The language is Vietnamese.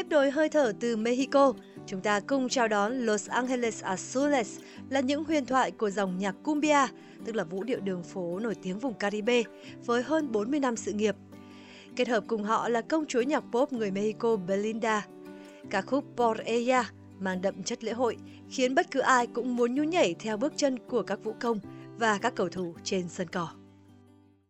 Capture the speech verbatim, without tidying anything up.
Tiếp nối hơi thở từ Mexico, chúng ta cùng chào đón Los Angeles Azules là những huyền thoại của dòng nhạc cumbia, tức là vũ điệu đường phố nổi tiếng vùng Caribe, với hơn bốn mươi năm sự nghiệp. Kết hợp cùng họ là công chúa nhạc pop người Mexico Belinda. Ca khúc Por Ella mang đậm chất lễ hội, khiến bất cứ ai cũng muốn nhún nhảy theo bước chân của các vũ công và các cầu thủ trên sân cỏ.